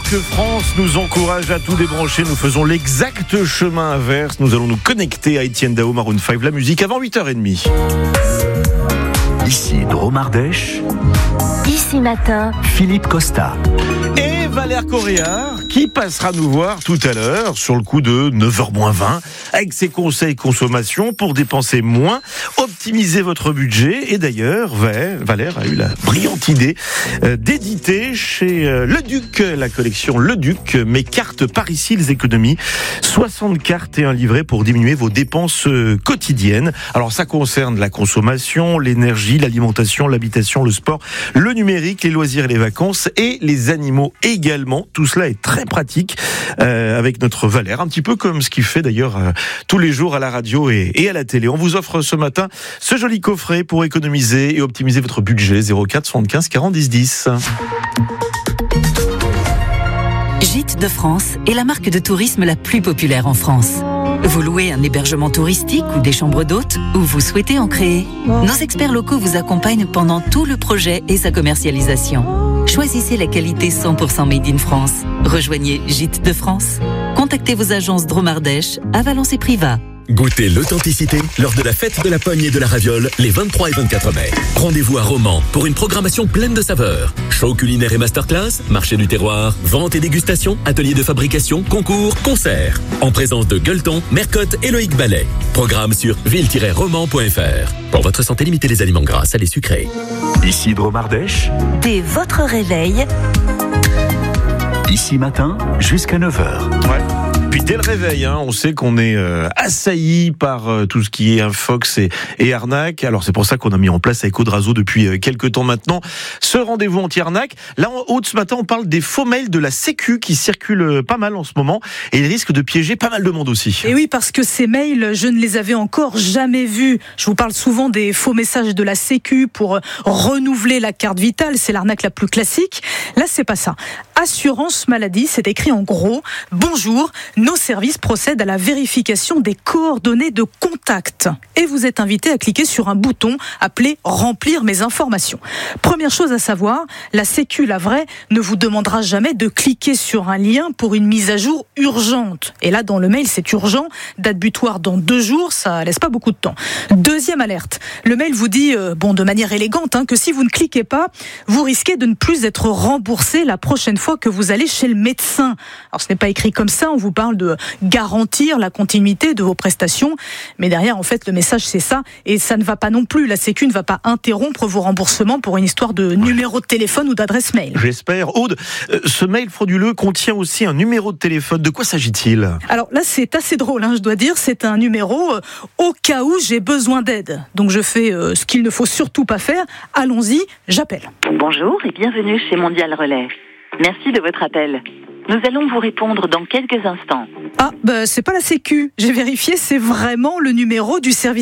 France nous encourage à tout débrancher. Nous faisons l'exact chemin inverse. Nous allons nous connecter à Etienne Dao, Maroon 5, la musique avant 8h30. Ici Drôme Ardèche. Ici Matin, Philippe Costa. Et Valère Coréard, qui passera nous voir tout à l'heure sur le coup de 9h-20 avec ses conseils consommation pour dépenser moins, optimiser votre budget. Et d'ailleurs, Valère a eu la brillante idée d'éditer chez Le Duc, la collection Le Duc, mes cartes par ici les économies. 60 cartes et un livret pour diminuer vos dépenses quotidiennes. Alors ça concerne la consommation, l'énergie, l'alimentation, l'habitation, le sport, le numérique, les loisirs et les vacances et les animaux également. Tout cela est très pratique avec notre Valère, un petit peu comme ce qu'il fait d'ailleurs tous les jours à la radio et à la télé. On vous offre ce matin ce joli coffret pour économiser et optimiser votre budget. 04 75 40 10 10. Gîtes de France est la marque de tourisme la plus populaire en France. Vous louez un hébergement touristique ou des chambres d'hôtes ou vous souhaitez en créer? Nos experts locaux vous accompagnent pendant tout le projet et sa commercialisation. Choisissez la qualité 100% made in France. Rejoignez Gîtes de France. Contactez vos agences Drôme Ardèche à Valence et Privas. Goûtez l'authenticité lors de la fête de la pogne et de la raviole les 23 et 24 mai. Rendez-vous à Romans pour une programmation pleine de saveurs. Show culinaire et masterclass, marché du terroir, vente et dégustation, atelier de fabrication, concours, concerts. En présence de Gueuleton, Mercotte et Loïc Ballet. Programme sur ville-romans.fr. Pour votre santé, limitez les aliments gras, salés, sucrés. Ici Drôme Ardèche. dès votre réveil, Ici Matin jusqu'à 9h. Ouais. Puis dès le réveil, on sait qu'on est assailli par tout ce qui est infox et arnaque. Alors c'est pour ça qu'on a mis en place avec Audrazo depuis quelques temps maintenant ce rendez-vous anti-arnaque. Là, en haut de ce matin, on parle des faux mails de la Sécu qui circulent pas mal en ce moment et ils risquent de piéger pas mal de monde aussi. Et oui, parce que ces mails, je ne les avais encore jamais vus. Je vous parle souvent des faux messages de la Sécu pour renouveler la carte vitale. C'est l'arnaque la plus classique. Là, c'est pas ça. Assurance maladie, c'est écrit en gros. Bonjour, nos services procèdent à la vérification des coordonnées de contact. Et vous êtes invité à cliquer sur un bouton appelé remplir mes informations. Première chose à savoir, la Sécu, la vraie, ne vous demandera jamais de cliquer sur un lien pour une mise à jour urgente. Et là, dans le mail, c'est urgent. Date butoir dans 2 jours, ça laisse pas beaucoup de temps. Deuxième alerte. Le mail vous dit, de manière élégante, que si vous ne cliquez pas, vous risquez de ne plus être remboursé la prochaine fois que vous allez chez le médecin. Alors ce n'est pas écrit comme ça, on vous parle de garantir la continuité de vos prestations, mais derrière en fait le message c'est ça, et ça ne va pas non plus, la Sécu ne va pas interrompre vos remboursements pour une histoire de numéro de téléphone ou d'adresse mail. J'espère. Aude, ce mail frauduleux contient aussi un numéro de téléphone, de quoi s'agit-il ? Alors là c'est assez drôle, je dois dire, c'est un numéro au cas où j'ai besoin d'aide. Donc je fais ce qu'il ne faut surtout pas faire, allons-y, j'appelle. Bonjour et bienvenue chez Mondial Relais. Merci de votre appel. Nous allons vous répondre dans quelques instants. Ah, c'est pas la Sécu. J'ai vérifié, c'est vraiment le numéro du service